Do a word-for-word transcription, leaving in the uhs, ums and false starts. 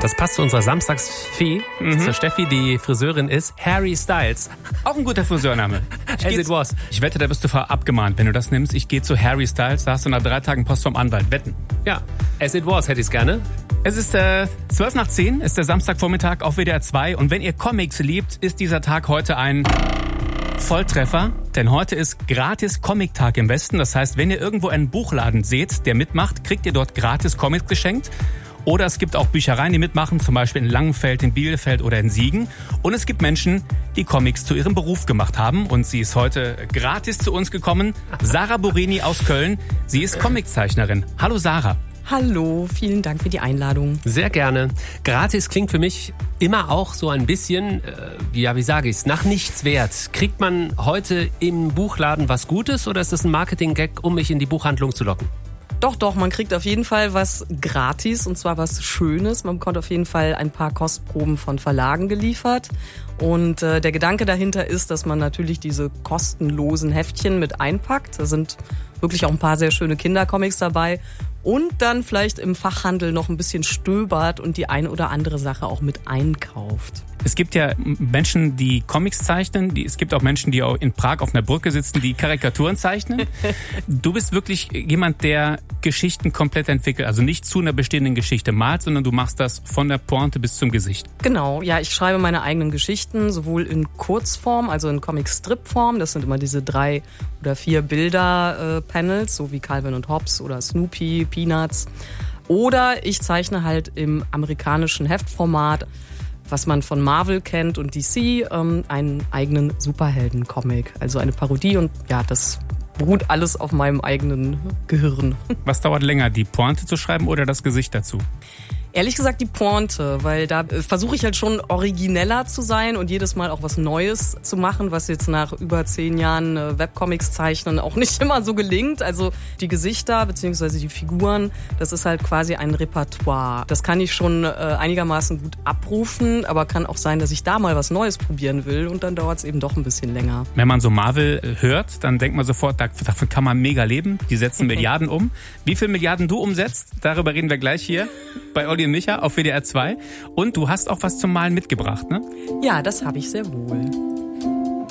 Das passt zu unserer Samstagsfee, mhm. zur Steffi, die Friseurin ist. Harry Styles. Auch ein guter Friseurname. As it was. Ich wette, da wirst du vorher abgemahnt, wenn du das nimmst. Ich gehe zu Harry Styles, da hast du nach drei Tagen Post vom Anwalt. Wetten. Ja, as it was hätte ich es gerne. Es ist äh, zwölf nach zehn, ist der Samstagvormittag auf W D R zwei. Und wenn ihr Comics liebt, ist dieser Tag heute ein Volltreffer. Denn heute ist gratis Comic-Tag im Westen. Das heißt, wenn ihr irgendwo einen Buchladen seht, der mitmacht, kriegt ihr dort gratis Comics geschenkt. Oder es gibt auch Büchereien, die mitmachen, zum Beispiel in Langenfeld, in Bielefeld oder in Siegen. Und es gibt Menschen, die Comics zu ihrem Beruf gemacht haben. Und sie ist heute gratis zu uns gekommen. Sarah Burini aus Köln. Sie ist Comiczeichnerin. Hallo Sarah. Hallo, vielen Dank für die Einladung. Sehr gerne. Gratis klingt für mich immer auch so ein bisschen, äh, ja, wie sage ich's, nach nichts wert. Kriegt man heute im Buchladen was Gutes oder ist das ein Marketing-Gag, um mich in die Buchhandlung zu locken? Doch, doch, man kriegt auf jeden Fall was gratis und zwar was Schönes. Man bekommt auf jeden Fall ein paar Kostproben von Verlagen geliefert. Und äh, der Gedanke dahinter ist, dass man natürlich diese kostenlosen Heftchen mit einpackt. Da sind wirklich auch ein paar sehr schöne Kindercomics dabei. Und dann vielleicht im Fachhandel noch ein bisschen stöbert und die eine oder andere Sache auch mit einkauft. Es gibt ja Menschen, die Comics zeichnen. Die, es gibt auch Menschen, die auch in Prag auf einer Brücke sitzen, die Karikaturen zeichnen. Du bist wirklich jemand, der Geschichten komplett entwickelt. Also nicht zu einer bestehenden Geschichte malt, sondern du machst das von der Pointe bis zum Gesicht. Genau, ja, ich schreibe meine eigenen Geschichten, sowohl in Kurzform, also in Comic-Strip-Form. Das sind immer diese drei oder vier Bilder-Panels, so wie Calvin und Hobbes oder Snoopy, Peanuts. Oder ich zeichne halt im amerikanischen Heftformat, was man von Marvel kennt und D C, ähm, einen eigenen Superhelden-Comic. Also eine Parodie und ja, das beruht alles auf meinem eigenen Gehirn. Was dauert länger, die Pointe zu schreiben oder das Gesicht dazu? Ehrlich gesagt die Pointe, weil da versuche ich halt schon origineller zu sein und jedes Mal auch was Neues zu machen, was jetzt nach über zehn Jahren Webcomics zeichnen auch nicht immer so gelingt. Also die Gesichter bzw. die Figuren, das ist halt quasi ein Repertoire. Das kann ich schon äh, einigermaßen gut abrufen, aber kann auch sein, dass ich da mal was Neues probieren will und dann dauert es eben doch ein bisschen länger. Wenn man so Marvel hört, dann denkt man sofort, davon kann man mega leben. Die setzen Milliarden um. Wie viel Milliarden du umsetzt, darüber reden wir gleich hier bei Olli und Micha auf W D R zwei. Und du hast auch was zum Malen mitgebracht, ne? Ja, das habe ich sehr wohl.